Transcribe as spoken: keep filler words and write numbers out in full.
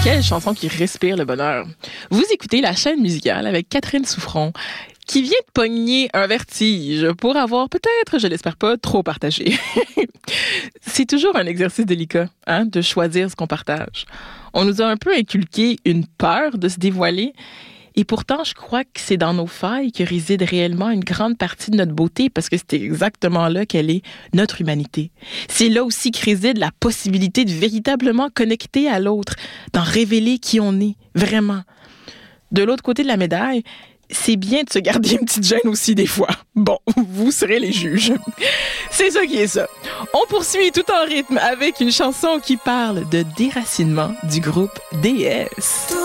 Quelle chanson qui respire le bonheur. Vous écoutez la chaîne musicale avec Catherine Souffron, qui vient de pogner un vertige pour avoir peut-être, je l'espère pas, trop partagé. C'est toujours un exercice délicat, hein, de choisir ce qu'on partage. On nous a un peu inculqué une peur de se dévoiler, et pourtant, je crois que c'est dans nos failles que réside réellement une grande partie de notre beauté, parce que c'est exactement là qu'elle est notre humanité. C'est là aussi que réside la possibilité de véritablement connecter à l'autre, d'en révéler qui on est, vraiment. De l'autre côté de la médaille, c'est bien de se garder une petite gêne aussi des fois. Bon, vous serez les juges. C'est ça qui est ça. On poursuit tout en rythme avec une chanson qui parle de déracinement du groupe D S.